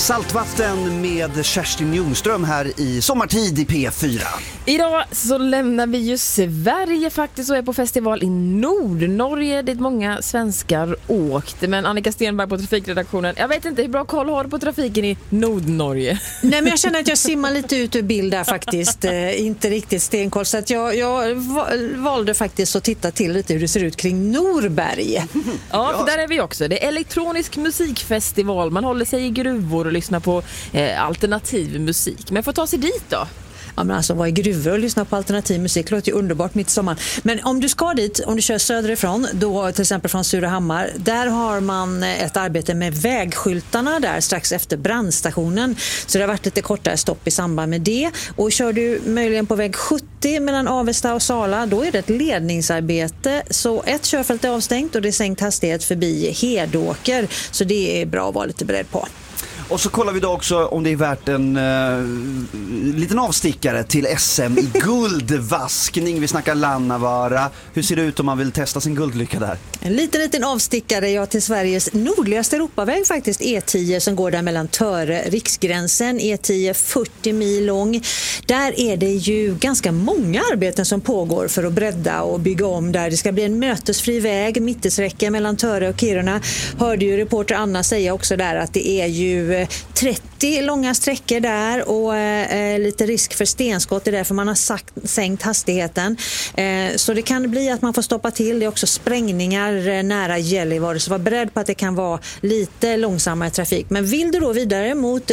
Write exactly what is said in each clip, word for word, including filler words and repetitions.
Saltvatten med Kerstin Ljungström här i Sommartid i P fyra. Idag så lämnar vi ju Sverige faktiskt och är på festival i Nordnorge dit många svenskar åkte. Men Annika Stenberg på trafikredaktionen, jag vet inte hur bra koll har du på trafiken i Nordnorge? Nej, men jag känner att jag simmar lite ut ur bild där faktiskt. Eh, inte riktigt stenkoll. Så att jag, jag valde faktiskt att titta till lite hur det ser ut kring Norberg. Ja, för där är vi också. Det är elektronisk musikfestival. Man håller sig i gruvor och lyssnar på eh, alternativ musik. Men får ta sig dit då? Ja, men alltså, vad är gruvor och lyssna på alternativ musik? Det låter ju underbart mitt i sommaren. Men om du ska dit, om du kör söderifrån, då till exempel från Surahammar, där har man ett arbete med vägskyltarna där strax efter brandstationen. Så det har varit lite kortare stopp i samband med det. Och kör du möjligen på väg sjuttio mellan Avesta och Sala, då är det ett ledningsarbete. Så ett körfält är avstängt och det är sänkt hastighet förbi Hedåker. Så det är bra att vara lite beredd på. Och så kollar vi då också om det är värt en uh, liten avstickare till S M i guldvaskning. Vi snackar Lannavaara. Hur ser det ut om man vill testa sin guldlycka där? En liten liten avstickare ja, till Sveriges nordligaste Europaväg faktiskt, E tio som går där mellan Töre, Riksgränsen. E tio fyrtio mil lång. Där är det ju ganska många arbeten som pågår för att bredda och bygga om där. Det ska bli en mötesfri väg, mittesräcke mellan Töre och Kiruna. Hörde ju reporter Anna säga också där att det är ju trettio långa sträckor där och eh, lite risk för stenskott. Det är därför man har sagt, sänkt hastigheten. Eh, så det kan bli att man får stoppa till. Det är också sprängningar eh, nära Gällivare, så var beredd på att det kan vara lite långsammare trafik. Men vill du då vidare mot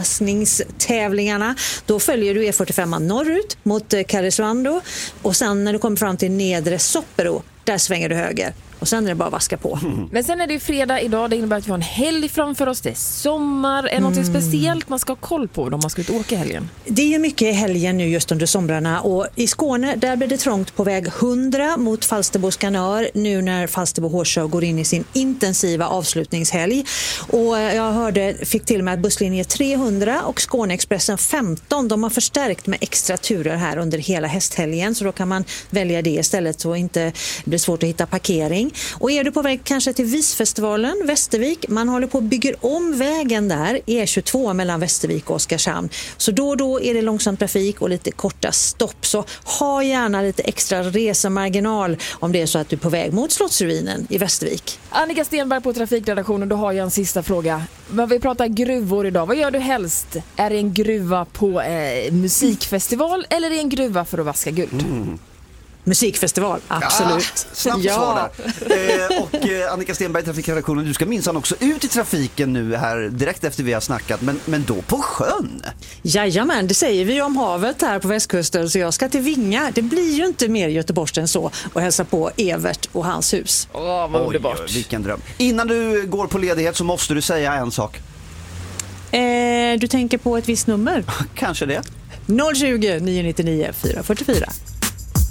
guldvaskningstävlingarna, då följer du E fyrtiofem norrut mot eh, Karesuando och sen när du kommer fram till nedre Soppero, där svänger du höger. Och sen är det bara att vaska på. Mm. Men sen är det ju fredag idag. Det innebär att vi har en helg framför oss. Det är sommar. Är det något mm. speciellt man ska ha koll på om man ska ut och åka i helgen? Det är ju mycket i helgen nu just under somrarna. Och i Skåne där blir det trångt på väg hundra mot Falsterbo Skanör. Nu när Falsterbo Hårsjö går in i sin intensiva avslutningshelg. Och jag hörde, fick till med att busslinje trehundra och Skåneexpressen femton. De har förstärkt med extra turer här under hela hästhelgen. Så då kan man välja det istället så inte blir svårt att hitta parkering. Och är du på väg kanske till Visfestivalen, Västervik, man håller på att bygga om vägen där, E tjugotvå mellan Västervik och Oskarshamn. Så då och då är det långsam trafik och lite korta stopp. Så ha gärna lite extra resemarginal om det är så att du är på väg mot Slottsruinen i Västervik. Annika Stenberg på trafikredaktionen, då har jag en sista fråga. Vi pratar gruvor idag. Vad gör du helst? Är det en gruva på eh, musikfestival eller är det en gruva för att vaska guld? Mm. Musikfestival, absolut. Ja, snabbt ja. svar där. Eh, och eh, Annika Stenberg, trafikredaktionen, du ska minsann också ut i trafiken nu här direkt efter vi har snackat, men, men då på sjön. Jajamän, det säger vi om havet här på västkusten, så jag ska till Vinga. Det blir ju inte mer Göteborgs än så och hälsa på Evert och hans hus. Åh, vad underbart. Oj, vilken dröm. Innan du går på ledighet så måste du säga en sak. Eh, du tänker på ett visst nummer? Kanske det. noll tjugo, nio nio nio, fyra fyra fyra.